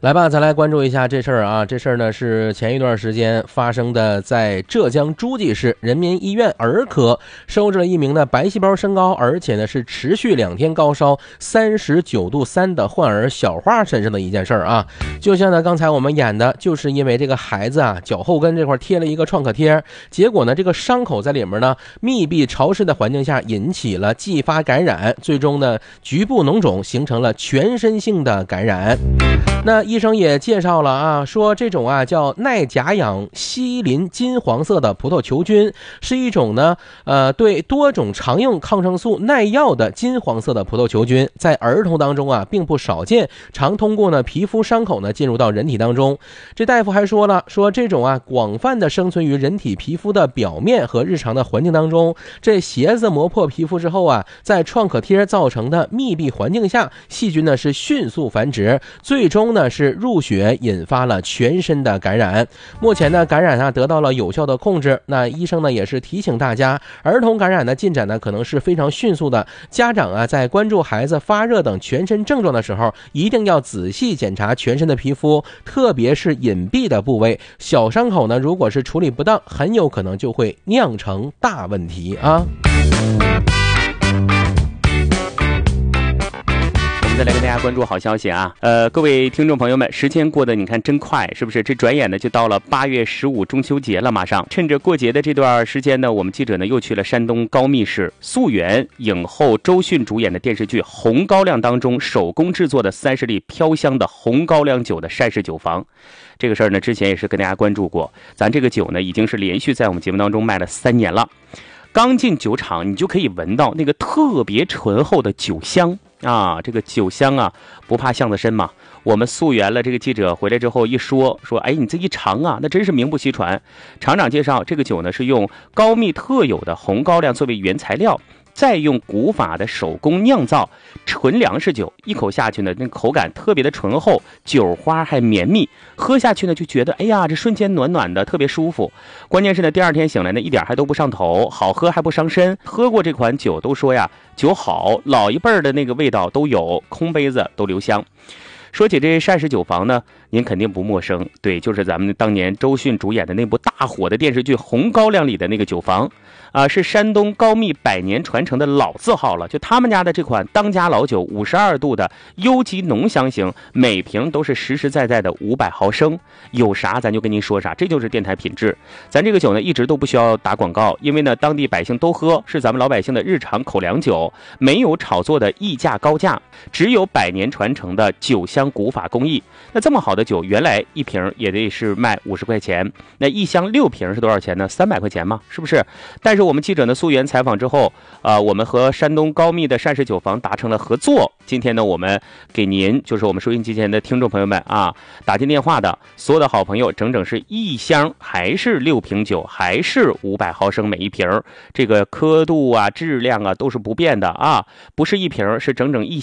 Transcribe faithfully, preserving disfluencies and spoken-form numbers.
来吧，咱来关注一下这事儿啊。这事儿呢是前一段时间发生的，在浙江诸暨市人民医院儿科收治了一名呢白细胞升高，而且呢是持续两天高烧三十九度三的患儿小花身上的一件事儿啊。就像呢刚才我们演的，就是因为这个孩子啊脚后跟这块贴了一个创可贴，结果呢这个伤口在里面呢密闭潮湿的环境下引起了继发感染，最终呢局部脓肿形成了全身性的感染。那医生也介绍了啊，说这种啊叫耐甲氧西林金黄色的葡萄球菌，是一种呢呃对多种常用抗生素耐药的金黄色的葡萄球菌，在儿童当中啊并不少见，常通过呢皮肤伤口呢进入到人体当中。这大夫还说了，说这种啊广泛的生存于人体皮肤的表面和日常的环境当中，这鞋子磨破皮肤之后啊，在创可贴造成的密闭环境下，细菌呢是迅速繁殖，最终呢是入血，引发了全身的感染。目前呢感染啊得到了有效的控制。那医生呢也是提醒大家，儿童感染的进展呢可能是非常迅速的，家长啊在关注孩子发热等全身症状的时候，一定要仔细检查全身的皮肤，特别是隐蔽的部位，小伤口呢如果是处理不当，很有可能就会酿成大问题啊。 再来跟大家关注好消息啊！呃，各位听众朋友们，时间过得你看真快，是不是？这转眼呢就到了八月十五中秋节了，马上趁着过节的这段时间呢，我们记者呢又去了山东高密市溯源影后周迅主演的电视剧《红高粱》当中手工制作的三十里飘香的红高粱酒的晒式酒坊。这个事儿呢，之前也是跟大家关注过，咱这个酒呢已经是连续在我们节目当中卖了三年了。刚进酒厂，你就可以闻到那个特别醇厚的酒香啊！这个酒香啊，不怕巷子深嘛。我们溯源了这个记者回来之后一说说，哎，你这一尝啊，那真是名不虚传。厂长介绍，这个酒呢是用高密特有的红高粱作为原材料，再用古法的手工酿造纯粮食酒，一口下去呢，那口感特别的醇厚，酒花还绵密，喝下去呢就觉得，哎呀，这瞬间暖暖的，特别舒服。关键是呢，第二天醒来呢，一点还都不上头，好喝还不伤身。喝过这款酒都说呀，酒好，老一辈儿的那个味道都有，空杯子都留香。说起这晒式酒坊呢，您肯定不陌生，对，就是咱们当年周迅主演的那部大火的电视剧《红高粱》里的那个酒坊啊，是山东高密百年传承的老字号了。就他们家的这款当家老酒，五十二度的优级浓香型，每瓶都是实实在在的五百毫升，有啥咱就跟您说啥，这就是电台品质。咱这个酒呢，一直都不需要打广告，因为呢，当地百姓都喝，是咱们老百姓的日常口粮酒，没有炒作的溢价高价，只有百年传承的酒香古法工艺。那这么好的酒，原来一瓶也得是卖五十块钱，那一箱六瓶是多少钱呢？三百块钱嘛，是不是？但是我们记者呢溯源采访之后，呃，我们和山东高密的晒式酒坊达成了合作。今天呢，我们给您，就是我们收音机前的听众朋友们啊，打进电话的所有的好朋友，整整是一箱，还是六瓶酒，还是五百毫升每一瓶，这个刻度啊、质量啊都是不变的啊，不是一瓶，是整整一箱。